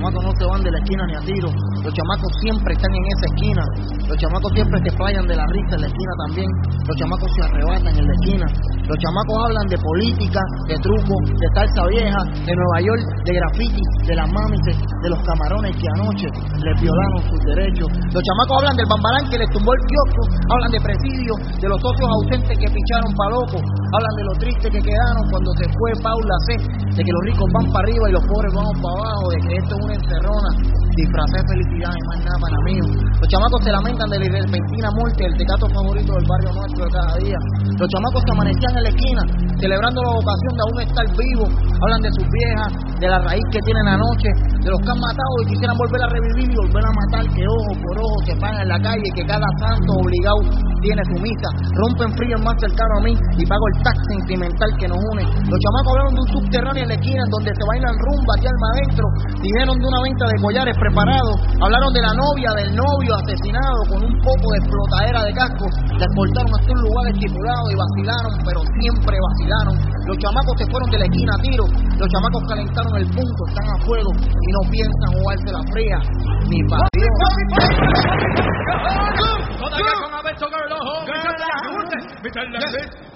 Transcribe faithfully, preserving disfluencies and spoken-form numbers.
chamacos no se van de la esquina ni a tiro. Los chamacos siempre están en esa esquina. Los chamacos siempre se playan de la risa en la esquina también. Los chamacos se arrebatan en la esquina. Los chamacos hablan de política, de truco, de salsa vieja, de Nueva York, de graffiti, de las mamis, de los camarones que anoche les violaron sus derechos. Los chamacos hablan del bambalán que les tumbó el kiosco, hablan de presidio, de los socios ausentes que picharon pa' loco, hablan de lo triste que quedaron cuando se fue Paula C, de que los ricos van para arriba y los pobres vamos para abajo, de que esto es una encerrona, disfrazé felicidad y más nada para mí. Los chamacos se lamentan de la repentina muerte del tecato favorito del barrio nuestro de cada día. Los chamacos se amanecían en la esquina celebrando la vocación de aún estar vivos, hablan de sus viejas, de la raíz que tienen anoche, de los que han matado y quisieran volver a revivir y volver a matar, que ojo por ojo se pagan en la calle, que cada santo obligado tiene su misa, rompen frío el más cercano a mí y pago el tax sentimental que nos une. Los chamacos hablaron de un subterráneo en la esquina en donde se bailan rumba y alma adentro, dijeron de una venta de collares preparados, hablaron de la novia, del novio asesinado con un poco de explotadera de cascos, la exportaron hasta un lugar estipulado y vacilaron, pero siempre vacilaron. Los chamacos se fueron de la esquina a tiro, los chamacos calentaron el punto, están a fuego y no piensan jugarse la fría ni pasión. Todavía con Alberto Girl, ojo, Mister